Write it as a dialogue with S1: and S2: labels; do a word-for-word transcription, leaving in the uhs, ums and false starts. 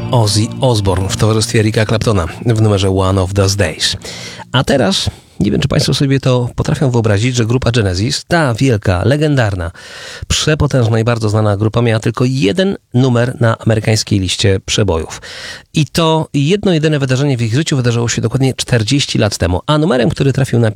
S1: Ozzy Osbourne w towarzystwie Erika Claptona w numerze One of Those Days. A teraz, nie wiem, czy Państwo sobie to potrafią wyobrazić, że grupa Genesis, ta wielka, legendarna, przepotężna i bardzo znana grupa, miała tylko jeden numer na amerykańskiej liście przebojów. I to jedno jedyne wydarzenie w ich życiu wydarzyło się dokładnie czterdzieści lat temu. A numerem, który trafił na